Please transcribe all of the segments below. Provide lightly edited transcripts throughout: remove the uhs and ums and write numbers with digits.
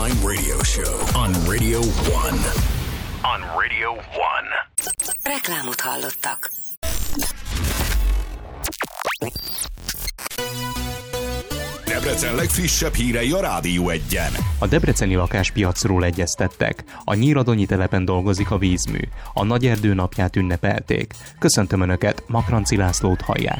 Time radio show on Radio 1. On Radio 1. Reklámot hallottak. Debrecen legfrissebb hírei a Rádió 1-en. A debreceni lakáspiacról egyeztettek. A Nyíradonyi telepen dolgozik a vízmű. A Nagyerdő napját ünnepelték. Köszöntöm Önöket, Makranci Lászlót hallják.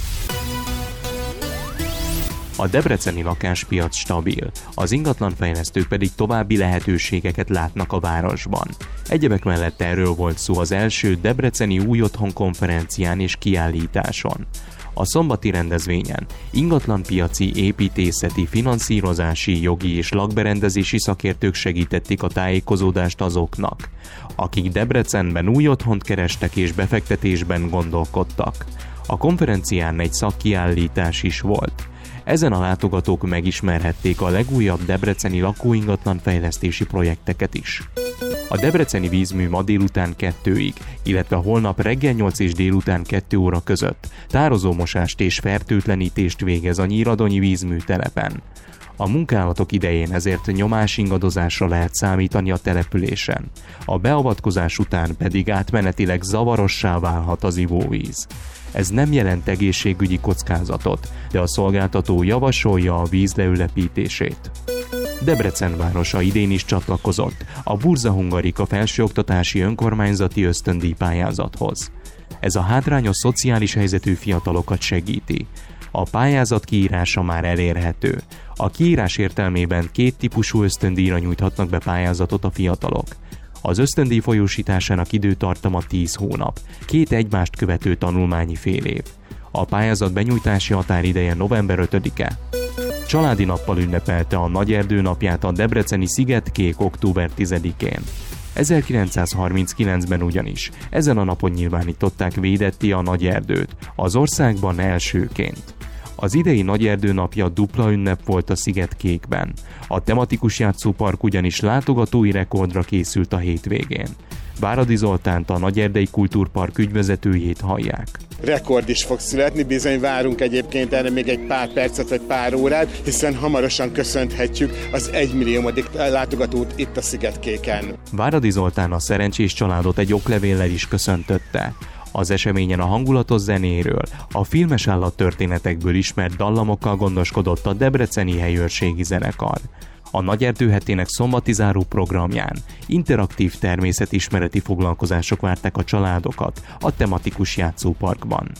A debreceni lakáspiac stabil, az ingatlanfejlesztők pedig további lehetőségeket látnak a városban. Egyebek mellett erről volt szó az első debreceni új otthon konferencián és kiállításon. A szombati rendezvényen ingatlanpiaci, építészeti, finanszírozási, jogi és lakberendezési szakértők segítették a tájékozódást azoknak, akik Debrecenben új otthont kerestek és befektetésben gondolkodtak. A konferencián egy szakkiállítás is volt. Ezen a látogatók megismerhették a legújabb debreceni lakóingatlan fejlesztési projekteket is. A debreceni vízmű ma délután 2-ig, illetve holnap reggel 8 és délután 2 óra között tározómosást és fertőtlenítést végez a Nyíradonyi vízmű telepen. A munkálatok idején ezért nyomásingadozásra lehet számítani a településen. A beavatkozás után pedig átmenetileg zavarossá válhat az ivóvíz. Ez nem jelent egészségügyi kockázatot, de a szolgáltató javasolja a víz leülepítését. Debrecen városa idén is csatlakozott a Burza Hungarika felsőoktatási önkormányzati ösztöndíjpályázathoz. Ez a hátrányos szociális helyzetű fiatalokat segíti. A pályázat kiírása már elérhető. A kiírás értelmében 2 típusú ösztöndíjra nyújthatnak be pályázatot a fiatalok. Az ösztöndíj folyósításának időtartama 10 hónap, 2 egymást követő tanulmányi fél év. A pályázat benyújtási határideje november 5-e. Családi nappal ünnepelte a Nagyerdő napját a debreceni Szigetkék október 10-én. 1939-ben ugyanis ezen a napon nyilvánították védetté a Nagyerdőt, az országban elsőként. Az idei Nagyerdő napja dupla ünnep volt a Szigetkékben. A tematikus játszópark ugyanis látogatói rekordra készült a hétvégén. Váradi Zoltánt, a Nagyerdei Kultúrpark ügyvezetőjét hallják. Rekord is fog születni, bizony várunk egyébként erre még egy pár percet vagy pár órát, hiszen hamarosan köszönhetjük az 1 milliómodik látogatót itt a Szigetkéken. Váradi Zoltán a szerencsés családot egy oklevéllel is köszöntötte. Az eseményen a hangulatos zenéről, a filmes állattörténetekből ismert dallamokkal gondoskodott a debreceni helyőrségi zenekar. A Nagyerdő hetének szombati záró programján interaktív természetismereti foglalkozások várták a családokat a tematikus játszóparkban.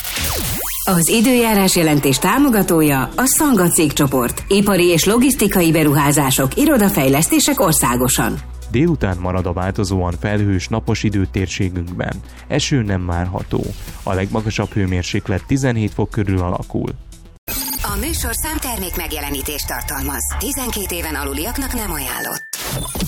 Az időjárás jelentés támogatója a Szanga cégcsoport. Ipari és logisztikai beruházások, irodafejlesztések országosan. Délután marad a változóan felhős napos idő térségünkben. Eső nem várható. A legmagasabb hőmérséklet 17 fok körül alakul. A műsorszám termék megjelenítést tartalmaz. 12 éven aluliaknak nem ajánlott.